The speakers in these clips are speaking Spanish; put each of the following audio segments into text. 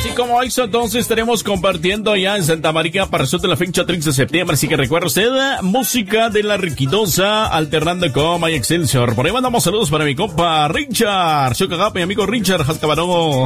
Así como hoy, entonces estaremos compartiendo ya en Santa María para resulta la fecha 30 de septiembre. Así que recuerda usted, música de la Riquidosa, alternando con My Excelsior. Por ahí mandamos saludos para mi compa Richard. Chocagap, mi amigo Richard Jascabarón.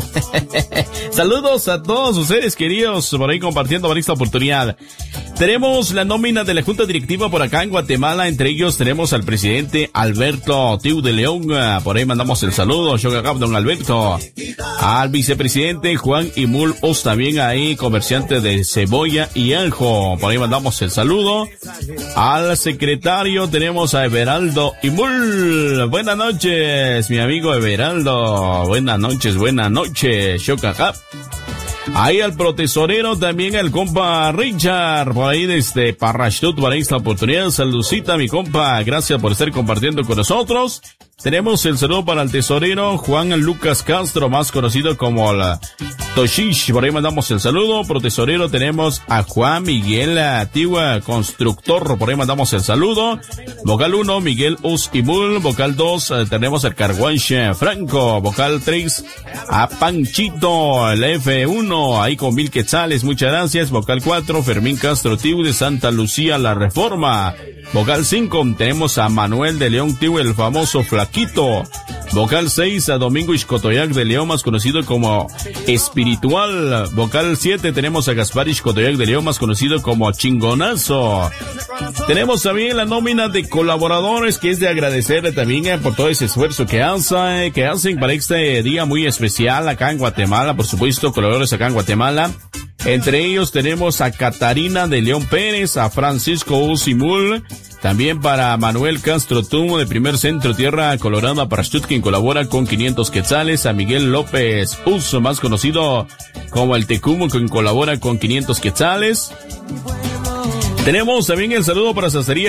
Saludos a todos sus seres queridos por ahí compartiendo para esta oportunidad. Tenemos la nómina de la Junta Directiva por acá en Guatemala. Entre ellos tenemos al presidente Alberto Tiu de León. Por ahí mandamos el saludo. Chocagap, don Alberto. Al vicepresidente Juan Imul Os, también ahí, comerciante de cebolla y ajo. Por ahí mandamos el saludo. Al secretario tenemos a Everaldo Imul. Buenas noches, mi amigo Everaldo. Buenas noches. Chocagap. Ahí al protesorero también el compa Richard, por ahí desde Parrashtut, para esta oportunidad. Saludcita, mi compa, gracias por estar compartiendo con nosotros. Tenemos el saludo para el tesorero Juan Lucas Castro, más conocido como la Toshish. Por ahí mandamos el saludo. Por tesorero tenemos a Juan Miguel Tigua, constructor. Por ahí mandamos el saludo. Vocal 1, Miguel Us Imul. Vocal 2, tenemos al Carguanche Franco. Vocal 3, a Panchito, el F1, ahí con 1000 quetzales. Muchas gracias. Vocal 4, Fermín Castro Tiu de Santa Lucía, La Reforma. Vocal 5, tenemos a Manuel de León Tiu, el famoso Flaquito. Vocal 6, a Domingo Ixcotoyac de León, más conocido como Espiritual. Vocal 7, tenemos a Gaspar Ixcotoyac de León, más conocido como Chingonazo. Tenemos también la nómina de colaboradores, que es de agradecer también por todo ese esfuerzo que hacen para este día muy especial acá en Guatemala. Por supuesto, colaboradores acá en Guatemala. Entre ellos tenemos a Catarina de León Pérez, a Francisco Usimul, también para Manuel Castro Tumo de Primer Centro Tierra Colorada para Stutt, quien colabora con 500 quetzales, a Miguel López Uso, más conocido como el Tecumo, quien colabora con 500 quetzales. Tenemos también el saludo para Sacería